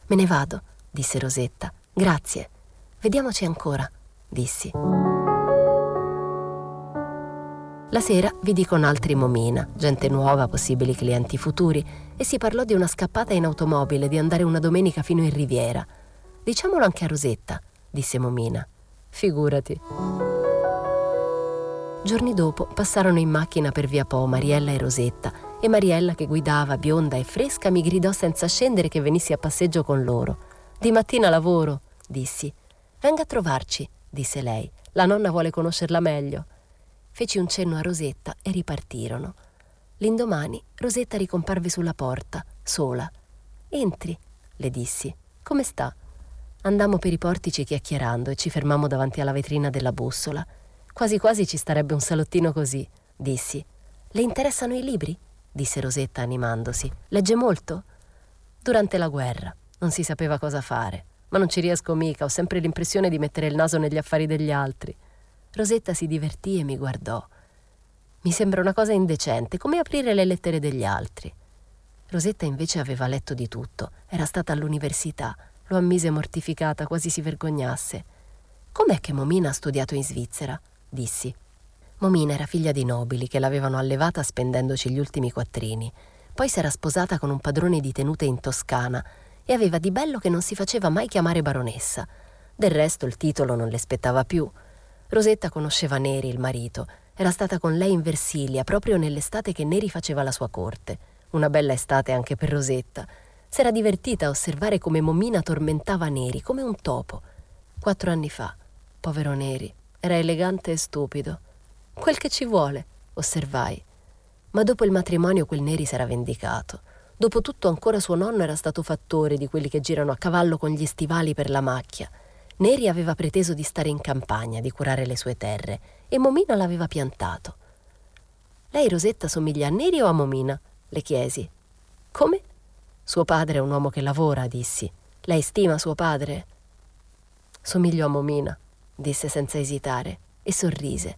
Me ne vado, disse Rosetta. Grazie. Vediamoci ancora, dissi. La sera vidi con altri Momina, gente nuova, possibili clienti futuri, e si parlò di una scappata in automobile, di andare una domenica fino in Riviera. Diciamolo anche a Rosetta, disse Momina. Figurati. Giorni dopo passarono in macchina per via Po Mariella e Rosetta, e Mariella, che guidava, bionda e fresca, mi gridò senza scendere che venissi a passeggio con loro. Di mattina lavoro, dissi. Venga a trovarci, disse lei. La nonna vuole conoscerla meglio. Feci un cenno a Rosetta e ripartirono. L'indomani Rosetta ricomparve sulla porta, sola. Entri, le dissi. Come sta? Andammo per i portici chiacchierando e ci fermammo davanti alla vetrina della bussola. Quasi quasi ci starebbe un salottino così, dissi. Le interessano i libri? Disse Rosetta animandosi. Legge molto? Durante la guerra. Non si sapeva cosa fare. Ma non ci riesco mica, ho sempre l'impressione di mettere il naso negli affari degli altri. Rosetta si divertì e mi guardò. Mi sembra una cosa indecente, come aprire le lettere degli altri. Rosetta invece aveva letto di tutto. Era stata all'università. Lo ammise mortificata, quasi si vergognasse. Com'è che Momina ha studiato in Svizzera? Dissi. Momina era figlia di nobili che l'avevano allevata spendendoci gli ultimi quattrini. Poi s'era sposata con un padrone di tenute in Toscana e aveva di bello che non si faceva mai chiamare baronessa. Del resto il titolo non le spettava più. Rosetta conosceva Neri, il marito. Era stata con lei in Versilia proprio nell'estate che Neri faceva la sua corte. Una bella estate anche per Rosetta. S'era divertita a osservare come Momina tormentava Neri come un topo. 4 anni fa. Povero Neri. Era elegante e stupido. Quel che ci vuole, osservai. Ma dopo il matrimonio quel Neri s'era vendicato. Dopotutto ancora suo nonno era stato fattore di quelli che girano a cavallo con gli stivali per la macchia. Neri aveva preteso di stare in campagna, di curare le sue terre, e Momina l'aveva piantato. Lei, Rosetta, somiglia a Neri o a Momina? Le chiesi. Come? Suo padre è un uomo che lavora, dissi. Lei stima suo padre? Somiglio a Momina, disse senza esitare, e sorrise.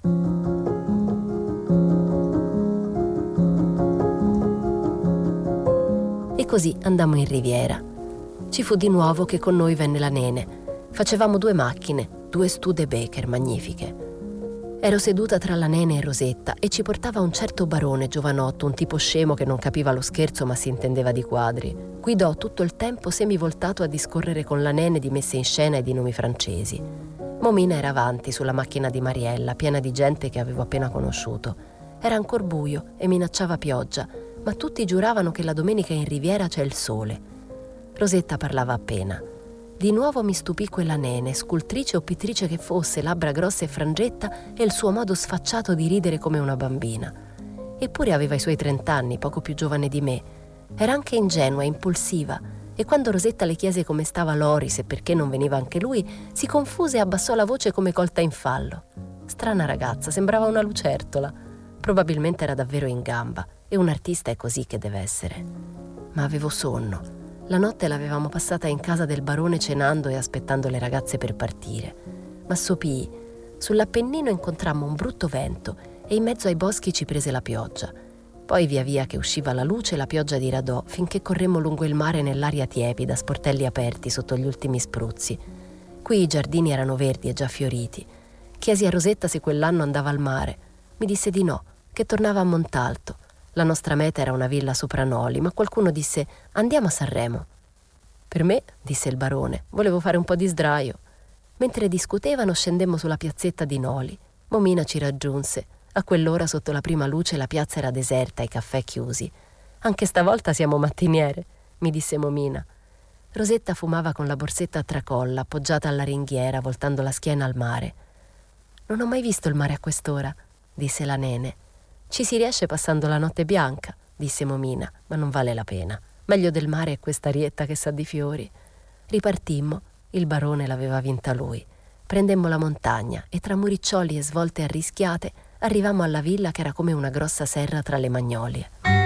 E così andammo in Riviera. Ci fu di nuovo che con noi venne la nene. Facevamo 2 macchine, 2 Studebaker magnifiche. Ero seduta tra la nene e Rosetta e ci portava un certo barone giovanotto, un tipo scemo che non capiva lo scherzo ma si intendeva di quadri. Guidò tutto il tempo semivoltato a discorrere con la nene di messe in scena e di nomi francesi. Momina era avanti sulla macchina di Mariella, piena di gente che avevo appena conosciuto. Era ancor buio e minacciava pioggia, ma tutti giuravano che la domenica in Riviera c'è il sole. Rosetta parlava appena. Di nuovo mi stupì quella nene, scultrice o pittrice che fosse, labbra grosse e frangetta, e il suo modo sfacciato di ridere come una bambina. Eppure aveva i suoi 30 anni, poco più giovane di me. Era anche ingenua, impulsiva, e quando Rosetta le chiese come stava Loris e perché non veniva anche lui, si confuse e abbassò la voce come colta in fallo. Strana ragazza, sembrava una lucertola. Probabilmente era davvero in gamba, e un artista è così che deve essere. Ma avevo sonno. La notte l'avevamo passata in casa del barone cenando e aspettando le ragazze per partire. Ma sopii. Sull'Appennino incontrammo un brutto vento e in mezzo ai boschi ci prese la pioggia. Poi via via che usciva la luce la pioggia diradò finché corremmo lungo il mare nell'aria tiepida, sportelli aperti sotto gli ultimi spruzzi. Qui i giardini erano verdi e già fioriti. Chiesi a Rosetta se quell'anno andava al mare. Mi disse di no, che tornava a Montalto. La nostra meta era una villa sopra Noli, ma qualcuno disse «Andiamo a Sanremo». «Per me», disse il barone, «volevo fare un po' di sdraio». Mentre discutevano scendemmo sulla piazzetta di Noli. Momina ci raggiunse. A quell'ora sotto la prima luce la piazza era deserta, i caffè chiusi. «Anche stavolta siamo mattiniere», mi disse Momina. Rosetta fumava con la borsetta a tracolla, appoggiata alla ringhiera, voltando la schiena al mare. «Non ho mai visto il mare a quest'ora», disse la nene. «Ci si riesce passando la notte bianca», disse Momina, «ma non vale la pena. Meglio del mare è questa arietta che sa di fiori». Ripartimmo. Il barone l'aveva vinta lui. Prendemmo la montagna e tra muriccioli e svolte arrischiate arrivammo alla villa che era come una grossa serra tra le magnolie.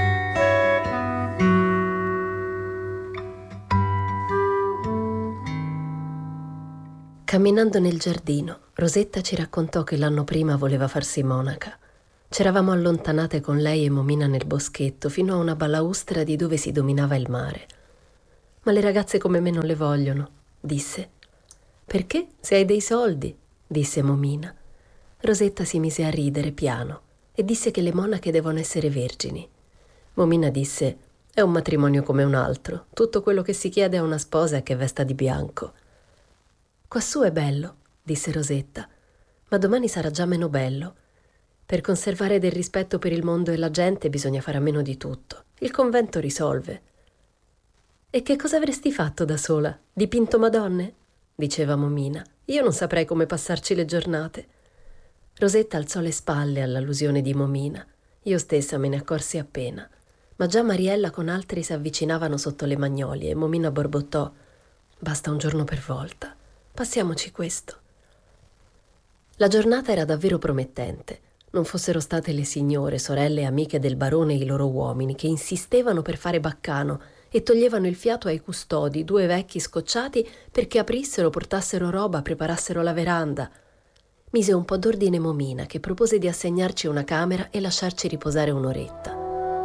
Camminando nel giardino, Rosetta ci raccontò che l'anno prima voleva farsi monaca. C'eravamo allontanate con lei e Momina nel boschetto fino a una balaustra di dove si dominava il mare. Ma le ragazze come me non le vogliono, disse. Perché? Se hai dei soldi, disse Momina. Rosetta si mise a ridere piano e disse che le monache devono essere vergini. Momina disse: è un matrimonio come un altro. Tutto quello che si chiede a una sposa è che vesta di bianco. Quassù è bello, disse Rosetta, ma domani sarà già meno bello. Per conservare del rispetto per il mondo e la gente bisogna fare a meno di tutto. Il convento risolve. E che cosa avresti fatto da sola? Dipinto Madonne? Diceva Momina. Io non saprei come passarci le giornate. Rosetta alzò le spalle all'allusione di Momina. Io stessa me ne accorsi appena. Ma già Mariella con altri si avvicinavano sotto le magnolie e Momina borbottò: basta un giorno per volta. Passiamoci questo. La giornata era davvero promettente. Non fossero state le signore, sorelle e amiche del barone e i loro uomini che insistevano per fare baccano e toglievano il fiato ai custodi, due vecchi scocciati, perché aprissero, portassero roba, preparassero la veranda. Mise un po' d'ordine Momina, che propose di assegnarci una camera e lasciarci riposare un'oretta.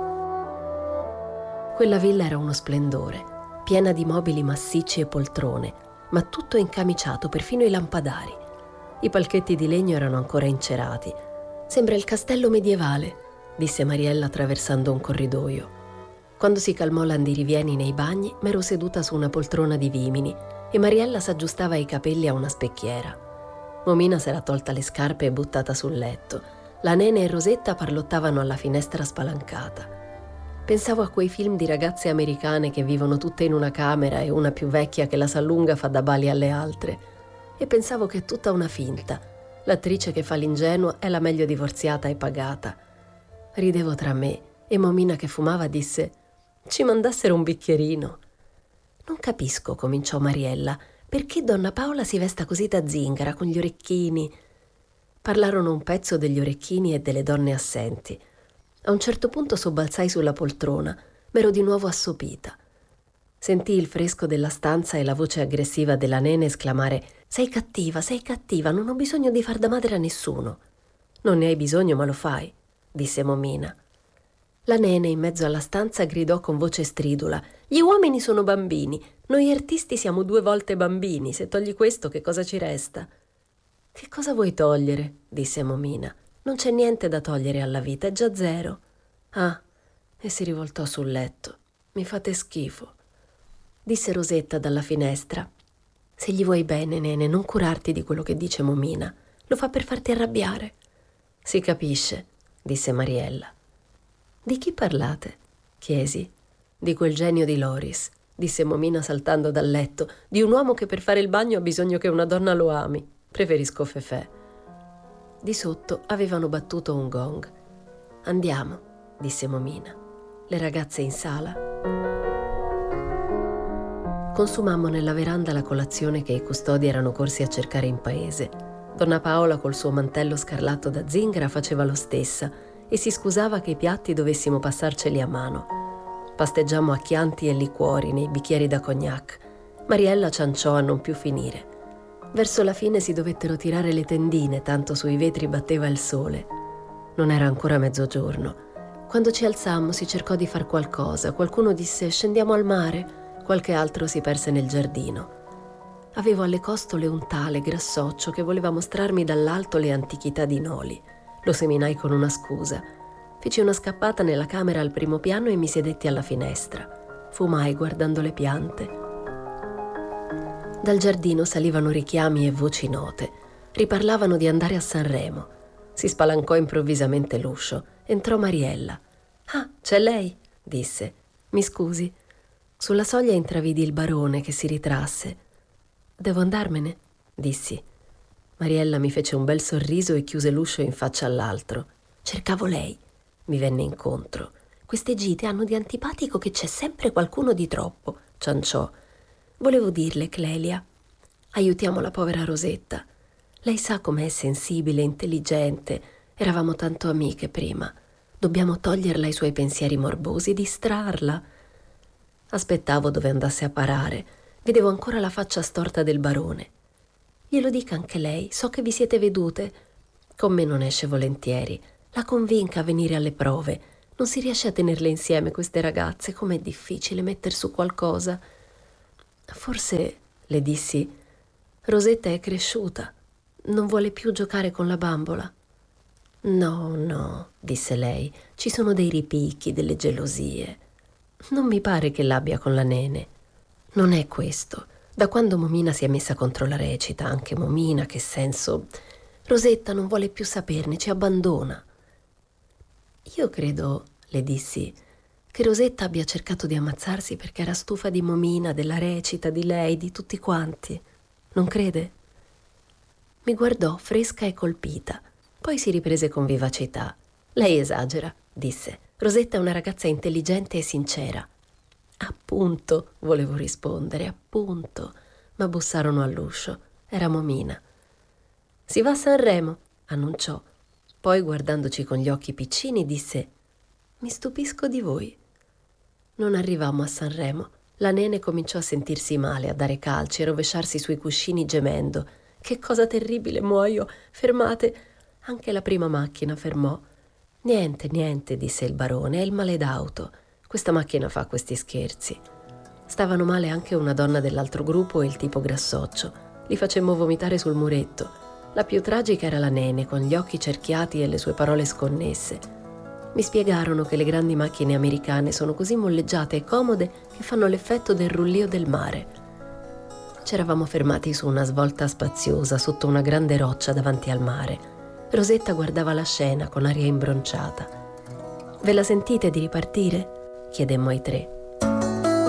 Quella villa era uno splendore, piena di mobili massicci e poltrone, ma tutto incamiciato, perfino i lampadari. I palchetti di legno erano ancora incerati. Sembra il castello medievale, disse Mariella attraversando un corridoio. Quando si calmò l'andirivieni nei bagni, m'ero seduta su una poltrona di vimini e Mariella s'aggiustava i capelli a una specchiera. Momina s'era tolta le scarpe e buttata sul letto. La nene e Rosetta parlottavano alla finestra spalancata. Pensavo a quei film di ragazze americane che vivono tutte in una camera e una più vecchia che la s'allunga fa da bali alle altre. E pensavo che è tutta una finta. L'attrice che fa l'ingenua è la meglio divorziata e pagata. Ridevo tra me e Momina, che fumava, disse: ci mandassero un bicchierino. Non capisco, cominciò Mariella, perché donna Paola si vesta così da zingara, con gli orecchini. Parlarono un pezzo degli orecchini e delle donne assenti. A un certo punto sobbalzai sulla poltrona, m'ero di nuovo assopita. Sentii il fresco della stanza e la voce aggressiva della nene esclamare: sei cattiva, non ho bisogno di far da madre a nessuno. Non ne hai bisogno, ma lo fai, disse Momina. La nene in mezzo alla stanza gridò con voce stridula: gli uomini sono bambini, noi artisti siamo 2 volte bambini, se togli questo che cosa ci resta? Che cosa vuoi togliere? Disse Momina. Non c'è niente da togliere alla vita, è già 0. Ah, e si rivoltò sul letto. Mi fate schifo, disse Rosetta dalla finestra. Se gli vuoi bene, nene, non curarti di quello che dice Momina, lo fa per farti arrabbiare. Si capisce, disse Mariella. Di chi parlate? Chiesi. Di quel genio di Loris, disse Momina saltando dal letto, di un uomo che per fare il bagno ha bisogno che una donna lo ami. Preferisco Fefè. Di sotto avevano battuto un gong. Andiamo, disse Momina. Le ragazze in sala. Consumammo nella veranda la colazione che i custodi erano corsi a cercare in paese. Donna Paola col suo mantello scarlatto da zingara faceva lo stessa e si scusava che i piatti dovessimo passarceli a mano. Pasteggiammo a chianti e liquori nei bicchieri da cognac. Mariella cianciò a non più finire. Verso la fine si dovettero tirare le tendine, tanto sui vetri batteva il sole. Non era ancora mezzogiorno. Quando ci alzammo si cercò di far qualcosa. Qualcuno disse: scendiamo al mare. Qualche altro si perse nel giardino. Avevo alle costole un tale grassoccio che voleva mostrarmi dall'alto le antichità di Noli. Lo seminai con una scusa. Feci una scappata nella camera al primo piano e mi sedetti alla finestra. Fumai guardando le piante. Dal giardino salivano richiami e voci note. Riparlavano di andare a Sanremo. Si spalancò improvvisamente l'uscio. Entrò Mariella. «Ah, c'è lei?» disse. «Mi scusi?» Sulla soglia intravidi il barone che si ritrasse. «Devo andarmene?» dissi. Mariella mi fece un bel sorriso e chiuse l'uscio in faccia all'altro. «Cercavo lei», mi venne incontro. «Queste gite hanno di antipatico che c'è sempre qualcuno di troppo», cianciò. «Volevo dirle, Clelia, aiutiamo la povera Rosetta. Lei sa com'è sensibile, intelligente. Eravamo tanto amiche prima. Dobbiamo toglierla i suoi pensieri morbosi, distrarla». Aspettavo dove andasse a parare. Vedevo ancora la faccia storta del barone. «Glielo dica anche lei, so che vi siete vedute. Con me non esce volentieri. La convinca a venire alle prove. Non si riesce a tenerle insieme queste ragazze, com'è difficile metter su qualcosa». Forse, le dissi, Rosetta è cresciuta, non vuole più giocare con la bambola. No, no, disse lei, ci sono dei ripicchi, delle gelosie. Non mi pare che l'abbia con la nene. Non è questo. Da quando Momina si è messa contro la recita, anche Momina, che senso... Rosetta non vuole più saperne, ci abbandona. Io credo, le dissi, che Rosetta abbia cercato di ammazzarsi perché era stufa di Momina, della recita, di lei, di tutti quanti. Non crede? Mi guardò fresca e colpita. Poi si riprese con vivacità. Lei esagera, disse. Rosetta è una ragazza intelligente e sincera. Appunto, volevo rispondere, appunto. Ma bussarono all'uscio. Era Momina. Si va a Sanremo, annunciò. Poi, guardandoci con gli occhi piccini, disse: mi stupisco di voi. Non arrivammo a Sanremo. La nene cominciò a sentirsi male, a dare calci e rovesciarsi sui cuscini gemendo. Che cosa terribile, muoio! Fermate! Anche la prima macchina fermò. Niente, niente, disse il barone, è il male d'auto. Questa macchina fa questi scherzi. Stavano male anche una donna dell'altro gruppo e il tipo grassoccio. Li facemmo vomitare sul muretto. La più tragica era la nene, con gli occhi cerchiati e le sue parole sconnesse. Mi spiegarono che le grandi macchine americane sono così molleggiate e comode che fanno l'effetto del rullio del mare. C'eravamo fermati su una svolta spaziosa sotto una grande roccia davanti al mare. Rosetta guardava la scena con aria imbronciata. «Ve la sentite di ripartire?» chiedemmo ai tre.